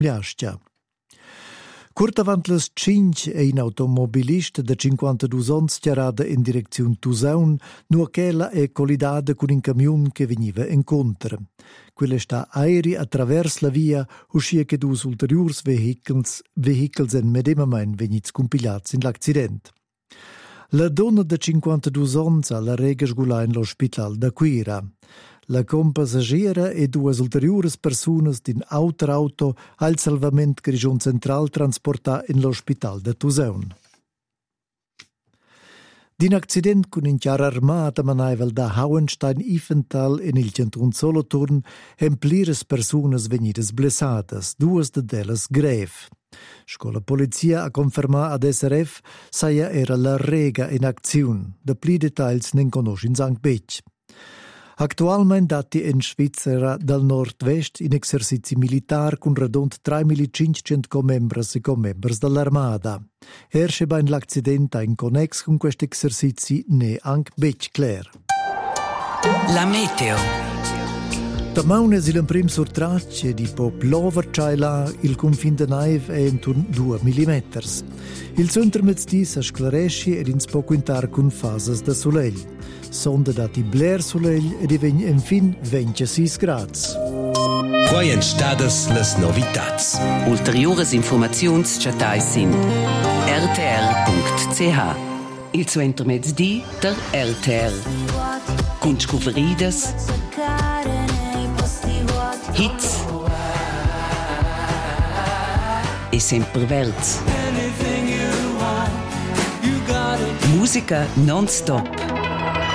Gliastia. Curt avant las 5 ein automobilista de 52 ans chiarada in direzione Tusaun, nu ch'ella è collidada con un camion che veniva incontra. Quella sta aeri attraverso la via, uscia che dus ulteriors vehicles en medemamein venits compilats in l'accident. La donna de 52 ans alla rega sgulà in l'ospital da Quira. La compassagiera e 2 ulteriores persunas din auto al salvament Grigion Central transportà in l'ospital de Tusaun. Din accident con in chiara armata manaivel da Hauenstein-Ifental in il centrum Solothurn hem plires persunas venidas blessadas, 2 de delas grev. Scola polizia a confermar ad SRF saia era la rega in acziun. De pli details nen conoscin Sankt Bec. Actualmein dati in Svizzera dal nord-vest in exercizi militar con radont 3.500 commembras e commembers dall'armada. Ersche bain l'accident in connex con questi exercizi ne anche bec clar. La meteo. Tamaun es il prim surtracce di po plover chaila il confin de naiv è intorno 2 mm. Il centro mezzdi s'asclaresce ed ins po quintar con fasas da soleil. Sonda dati bler soleil ed divegn infin 26 grads. Quai en stadas las novitats. Ulteriores informaziuns chatai sin rtr.ch. Il centro mezzdi der RTR. Cun scuferidas, hits e sempre verts. Musica non-stop.